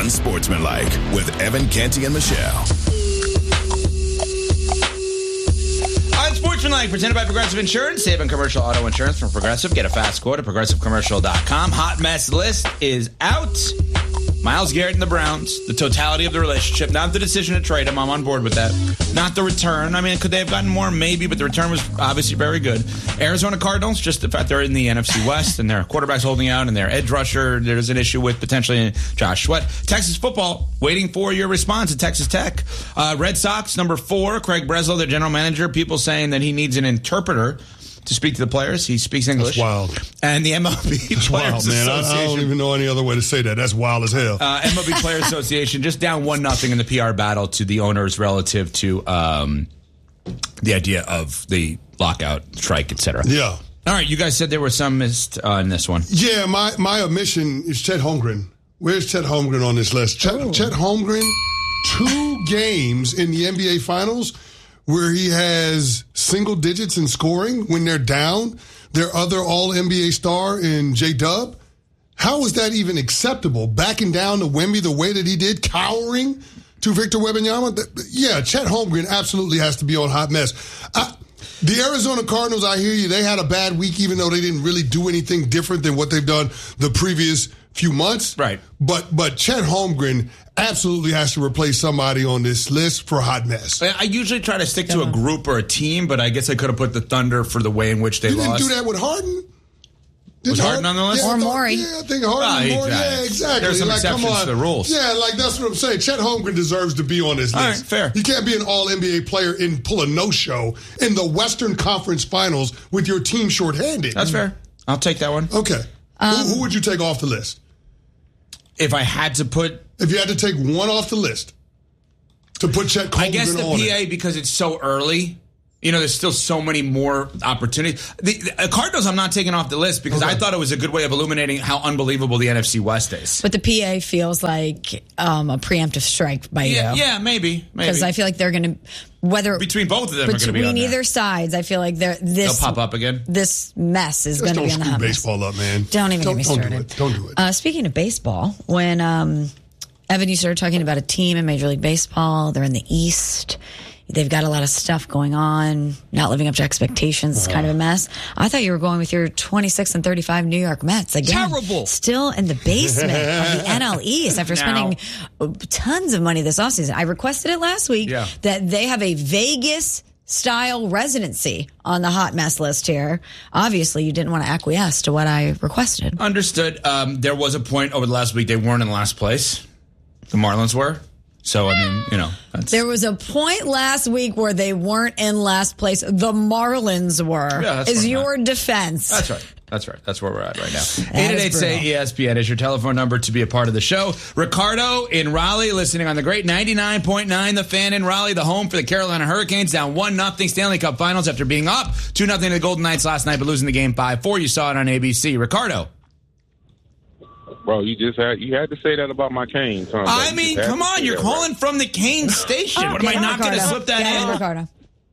Unsportsmanlike with Evan Canty and Michelle. Unsportsmanlike, presented by Progressive Insurance. Save on commercial auto insurance from Progressive. Get a fast quote at progressivecommercial.com. Hot mess list is out. Myles Garrett and the Browns, the totality of the relationship, not the decision to trade him. I'm on board with that. Not the return. I mean, could they have gotten more? Maybe, but the return was obviously very good. Arizona Cardinals, just the fact they're in the NFC West and their quarterback's holding out and their edge rusher, there's an issue with potentially Josh Sweat. Texas football, waiting for your response at Texas Tech. Red Sox, number 4, Craig Breslow, their general manager. People saying that he needs an interpreter to speak to the players. He speaks English. That's wild. And the MLB That's Players wild, man. Association. I don't even know any other way to say that. That's wild as hell. MLB Players Association just down 1-0 in the PR battle to the owners relative to the idea of the lockout, strike, etc. Yeah. All right, you guys said there was some missed in this one. Yeah, my omission is Chet Holmgren. Where's Chet Holmgren on this list? Chet Holmgren, 2 games in the NBA Finals where he has single digits in scoring when they're down. Their other all-NBA star in J-Dub. How is that even acceptable? Backing down to Wemby the way that he did, cowering to Victor Wembanyama? Yeah, Chet Holmgren absolutely has to be on hot mess. The Arizona Cardinals, I hear you, they had a bad week even though they didn't really do anything different than what they've done the previous few months. Right. But Chet Holmgren absolutely has to replace somebody on this list for hot mess. I usually try to stick to a group or a team, but I guess I could have put the Thunder for the way in which they lost. You didn't do that with Harden? Was Harden on the list? Yeah, or Morey. Yeah, I think Harden or Morey. Yeah, exactly. There's some like, exceptions to the rules. Yeah, like that's what I'm saying. Chet Holmgren deserves to be on this list. All right, fair. You can't be an all-NBA player and pull a no-show in the Western Conference Finals with your team shorthanded. That's fair. I'll take that one. Okay. Who would you take off the list? If I had to put... If you had to take one off the list to put Chet Holmgren on I guess the PA, because it's so early... You know, there's still so many more opportunities. The Cardinals I'm not taking off the list because I thought it was a good way of illuminating how unbelievable the NFC West is. But the PA feels like a preemptive strike by you. Yeah, maybe. Because I feel like they're going to... Between both of them are going to be on Between there. either sides, I feel like they'll pop up again. This mess is going to be on the hot mess. Don't screw baseball up, man. Don't even get me started. Don't do it. Speaking of baseball, when Evan, you started talking about a team in Major League Baseball, they're in the East. They've got a lot of stuff going on, not living up to expectations. It's kind of a mess. I thought you were going with your 26-35 New York Mets. Again, terrible. Still in the basement of the NL East after spending tons of money this offseason. I requested it last week that they have a Vegas-style residency on the hot mess list here. Obviously, you didn't want to acquiesce to what I requested. Understood. There was a point over the last week they weren't in last place. The Marlins were. So, I mean, you know. There was a point last week where they weren't in last place. The Marlins were. Yeah, that's is right. your defense. That's right. That's right. That's where we're at right now. 888-SAY-ESPN is your telephone number to be a part of the show. Ricardo in Raleigh, listening on the great 99.9, The Fan in Raleigh, the home for the Carolina Hurricanes, down 1-0 Stanley Cup Finals after being up 2-0 to the Golden Knights last night, but losing the game 5-4. You saw it on ABC. Ricardo. Bro, you had to say that about my Canes. Huh? I mean, come on, you're calling from the Canes station. What am I not going to slip that in? Ricardo.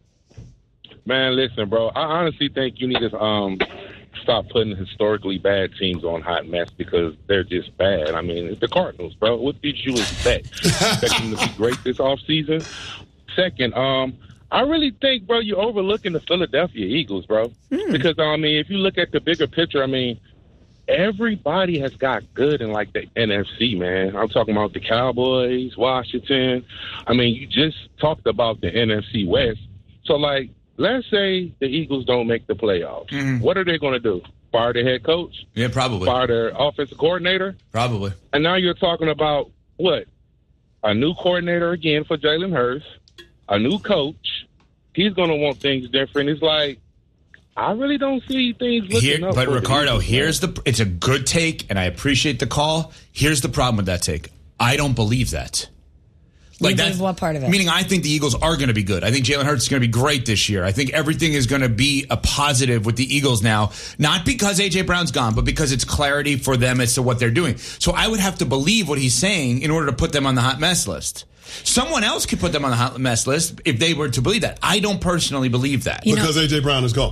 Man, listen, bro. I honestly think you need to stop putting historically bad teams on hot mess because they're just bad. I mean, it's the Cardinals, bro. What did you expect? Expect them to be great this offseason? Second, I really think, bro, you're overlooking the Philadelphia Eagles, bro. Because, I mean, if you look at the bigger picture, I mean, everybody has got good in, like, the NFC, man. I'm talking about the Cowboys, Washington. I mean, you just talked about the NFC West. So, like, let's say the Eagles don't make the playoffs. What are they going to do? Fire their head coach? Yeah, probably. Fire their offensive coordinator? Probably. And now you're talking about, what? A new coordinator again for Jalen Hurts, a new coach. He's going to want things different. It's like, I really don't see things looking up. But Ricardo, it's a good take, and I appreciate the call. Here's the problem with that take. I don't believe that. Like that, what part of it? Meaning I think the Eagles are going to be good. I think Jalen Hurts is going to be great this year. I think everything is going to be a positive with the Eagles now, not because A.J. Brown's gone, but because it's clarity for them as to what they're doing. So I would have to believe what he's saying in order to put them on the hot mess list. Someone else could put them on the hot mess list if they were to believe that. I don't personally believe that. Because A.J. Brown is gone.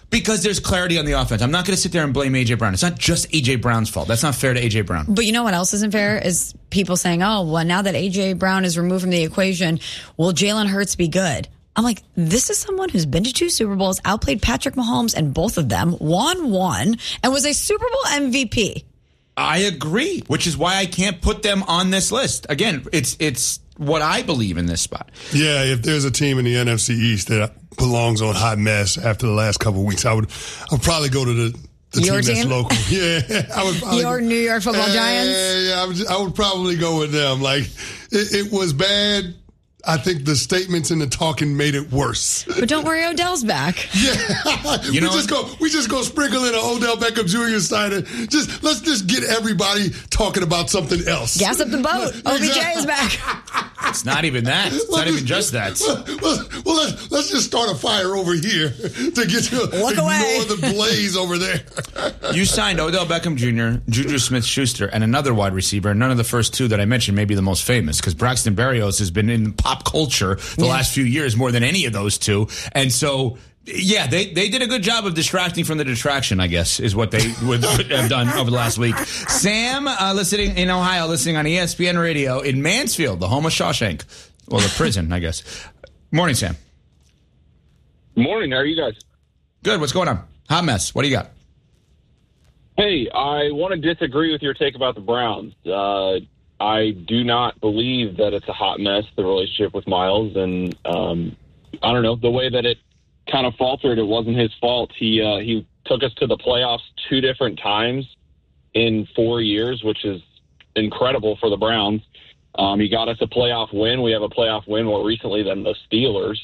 Because there's clarity on the offense. I'm not going to sit there and blame A.J. Brown. It's not just A.J. Brown's fault. That's not fair to A.J. Brown. But you know what else isn't fair is people saying, oh, well, now that A.J. Brown is removed from the equation, will Jalen Hurts be good? I'm like, this is someone who's been to 2 Super Bowls, outplayed Patrick Mahomes and both of them, won one, and was a Super Bowl MVP. I agree, which is why I can't put them on this list. Again, it's what I believe in this spot. Yeah, if there's a team in the NFC East that belongs on hot mess after the last couple of weeks, I'll probably go to the team that's local. Yeah, I would probably Your New York Football Giants? Yeah, I would probably go with them. Like, it was bad. I think the statements and the talking made it worse. But don't worry, Odell's back. Yeah, we just go sprinkle in an Odell Beckham Jr. side. Let's just get everybody talking about something else. Gas up the boat. OBJ is back. It's not even that. It's not even just that. Well, let's just start a fire over here to get to ignore the blaze over there. You signed Odell Beckham Jr., Juju Smith-Schuster, and another wide receiver. None of the first 2 that I mentioned may be the most famous because Braxton Berrios has been in pop culture the last few years more than any of those 2. And so, yeah, they did a good job of distracting from the detraction, I guess, is what they would have done over the last week. Sam, listening in Ohio, listening on ESPN Radio in Mansfield, the home of Shawshank. Well, the prison, I guess. Morning, Sam. Morning. How are you guys? Good. What's going on? Hot mess. What do you got? Hey, I want to disagree with your take about the Browns. I do not believe that it's a hot mess, the relationship with Miles. And I don't know, the way that it kind of faltered, it wasn't his fault. He took us to the playoffs 2 different times in 4 years, which is incredible for the Browns. He got us a playoff win. We have a playoff win more recently than the Steelers.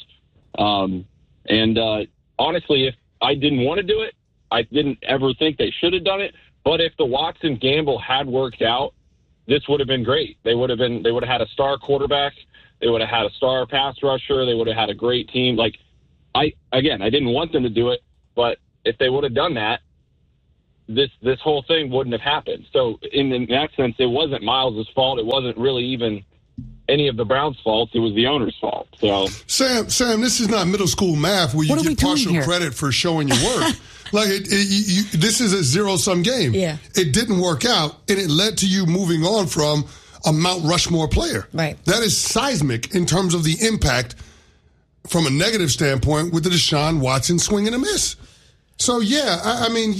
Honestly, if I didn't want to do it, I didn't ever think they should have done it. But if the Watson gamble had worked out, this would have been great. They would have had a star quarterback. They would have had a star pass rusher. They would have had a great team. Like, I didn't want them to do it, but if they would have done that, this whole thing wouldn't have happened. So in that sense, it wasn't Miles' fault. It wasn't really even any of the Browns' faults. It was the owner's fault. So Sam, this is not middle school math where you get partial credit for showing your work. Like, this is a zero-sum game. Yeah. It didn't work out, and it led to you moving on from a Mount Rushmore player. Right. That is seismic in terms of the impact from a negative standpoint with the Deshaun Watson swing and a miss. So, yeah, I mean,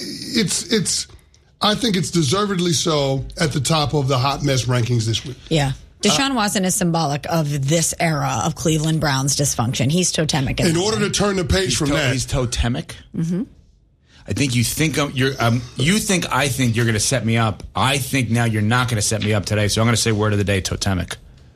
I think it's deservedly so at the top of the hot mess rankings this week. Yeah. Deshaun Watson is symbolic of this era of Cleveland Browns dysfunction. He's totemic. In order to turn the page from that. He's totemic? Mm-hmm. I think you think I think you're going to set me up. I think now you're not going to set me up today, so I'm going to say word of the day, totemic.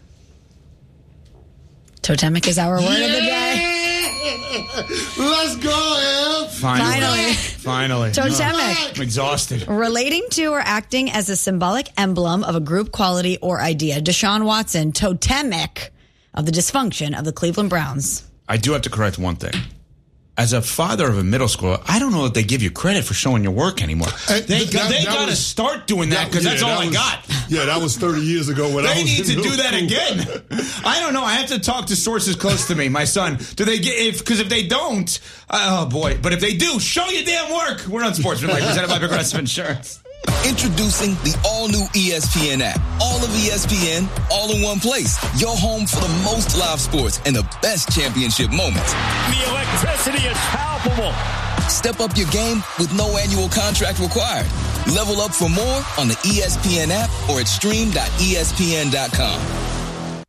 Totemic is our word of the day. Let's go, Em. Finally. Totemic. I'm exhausted. Relating to or acting as a symbolic emblem of a group quality or idea. Deshaun Watson, totemic of the dysfunction of the Cleveland Browns. I do have to correct one thing. As a father of a middle schooler, I don't know that they give you credit for showing your work anymore. They got to start doing that because that's all I got. Yeah, that was 30 years ago when I was They need to do that again. I don't know. I have to talk to sources close to me. My son, do they get? Because if they don't, oh boy. But if they do, show your damn work. We're on Sportsmanlike, presented by Progressive Insurance. Introducing the all-new ESPN app. All of ESPN, all in one place. Your home for the most live sports and the best championship moments. The electricity is palpable. Step up your game with no annual contract required. Level up for more on the ESPN app or at stream.espn.com.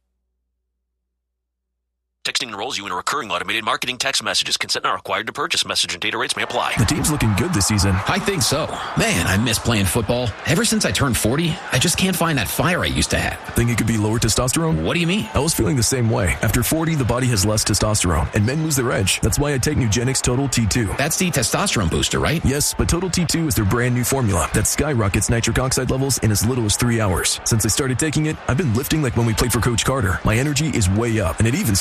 Texting enrolls you in a recurring automated marketing text messages. Consent not required to purchase. Message and data rates may apply. The team's looking good this season. I think so. Man, I miss playing football. Ever since I turned 40, I just can't find that fire I used to have. Think it could be lower testosterone? What do you mean? I was feeling the same way. After 40, the body has less testosterone, and men lose their edge. That's why I take Nugenix Total T2. That's the testosterone booster, right? Yes, but Total T2 is their brand new formula that skyrockets nitric oxide levels in as little as 3 hours. Since I started taking it, I've been lifting like when we played for Coach Carter. My energy is way up, and it even spiced up things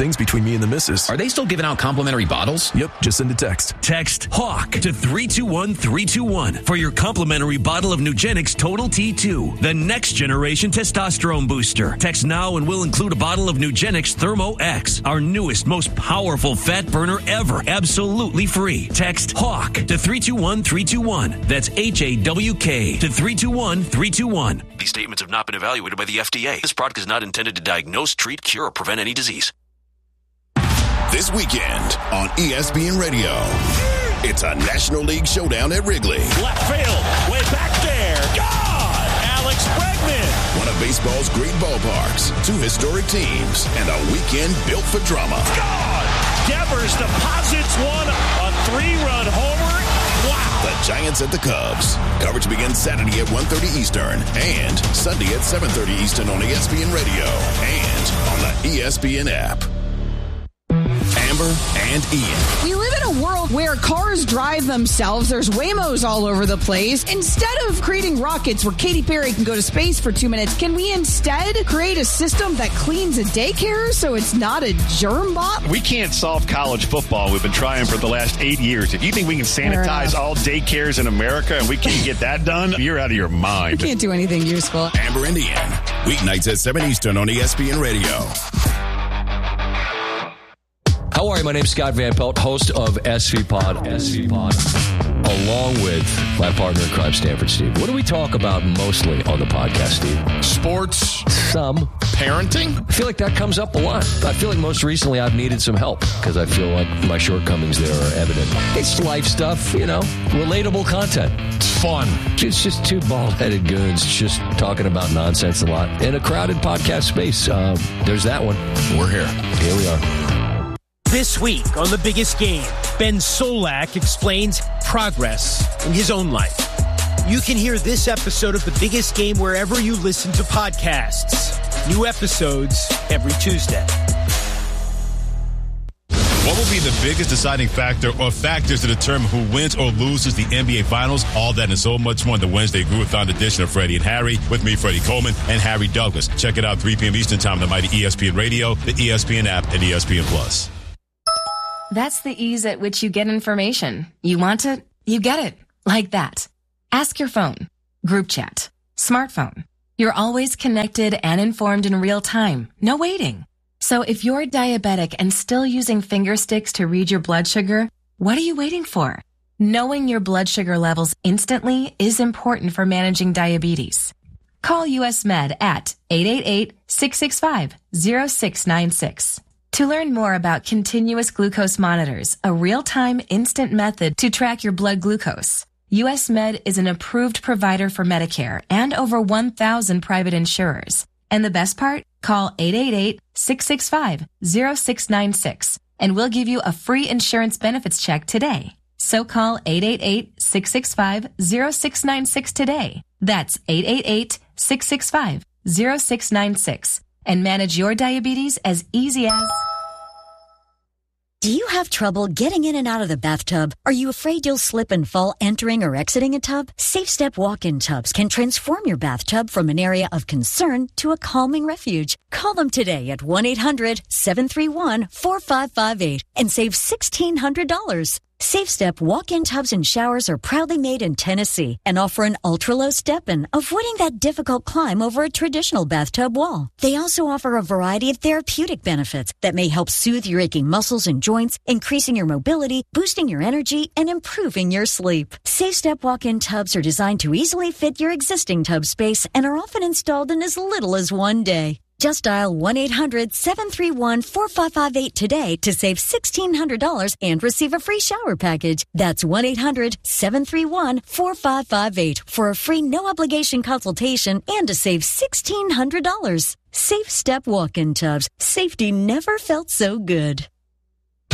things between me and the missus. Are they still giving out complimentary bottles? Yep, just send a text. Text HAWK to 321-321 for your complimentary bottle of Nugenix Total T2, the next generation testosterone booster. Text now and we'll include a bottle of Nugenix Thermo X, our newest, most powerful fat burner ever, absolutely free. Text HAWK to 321-321. That's HAWK to 321-321. These statements have not been evaluated by the FDA. This product is not intended to diagnose, treat, cure, or prevent any disease. This weekend on ESPN Radio, it's a National League showdown at Wrigley. Left field, way back there. God! Alex Bregman. One of baseball's great ballparks, two historic teams, and a weekend built for drama. God! Devers deposits one, a 3-run homer. Wow! The Giants at the Cubs. Coverage begins Saturday at 1:30 Eastern and Sunday at 7:30 Eastern on ESPN Radio and on the ESPN app. Amber and Ian. We live in a world where cars drive themselves. There's Waymos all over the place. Instead of creating rockets where Katy Perry can go to space for 2 minutes, can we instead create a system that cleans a daycare so it's not a germ bomb? We can't solve college football. We've been trying for the last 8 years. If you think we can sanitize all daycares in America and we can't get that done, you're out of your mind. We can't do anything useful. Amber and Ian. Weeknights at 7 Eastern on ESPN Radio. How are you? My name's Scott Van Pelt, host of SV Pod, along with my partner in crime, Stanford Steve. What do we talk about mostly on the podcast, Steve? Sports. Some. Parenting? I feel like that comes up a lot. I feel like most recently I've needed some help because I feel like my shortcomings there are evident. It's life stuff, relatable content. It's fun. It's just two bald-headed goons just talking about nonsense a lot in a crowded podcast space. There's that one. We're here. Here we are. This week on The Biggest Game, Ben Solak explains progress in his own life. You can hear this episode of The Biggest Game wherever you listen to podcasts. New episodes every Tuesday. What will be the biggest deciding factor or factors to determine who wins or loses the NBA Finals? All that and so much more in the Wednesday Groovathon edition of Freddie and Harry. With me, Freddie Coleman and Harry Douglas. Check it out 3 p.m. Eastern Time on the mighty ESPN Radio, the ESPN app, and ESPN Plus. That's the ease at which you get information. You want it, you get it. Like that. Ask your phone. Group chat. Smartphone. You're always connected and informed in real time. No waiting. So if you're diabetic and still using finger sticks to read your blood sugar, what are you waiting for? Knowing your blood sugar levels instantly is important for managing diabetes. Call US Med at 888-665-0696. To learn more about continuous glucose monitors, a real-time instant method to track your blood glucose, US Med is an approved provider for Medicare and over 1,000 private insurers. And the best part? Call 888-665-0696 and we'll give you a free insurance benefits check today. So call 888-665-0696 today. That's 888-665-0696 and manage your diabetes as easy as... Do you have trouble getting in and out of the bathtub? Are you afraid you'll slip and fall entering or exiting a tub? SafeStep walk-in tubs can transform your bathtub from an area of concern to a calming refuge. Call them today at 1-800-731-4558 and save $1,600. SafeStep walk-in tubs and showers are proudly made in Tennessee and offer an ultra-low step-in, avoiding that difficult climb over a traditional bathtub wall. They also offer a variety of therapeutic benefits that may help soothe your aching muscles and joints, increasing your mobility, boosting your energy, and improving your sleep. SafeStep walk-in tubs are designed to easily fit your existing tub space and are often installed in as little as 1 day. Just dial 1-800-731-4558 today to save $1,600 and receive a free shower package. That's 1-800-731-4558 for a free no-obligation consultation and to save $1,600. SafeStep walk-in tubs. Safety never felt so good.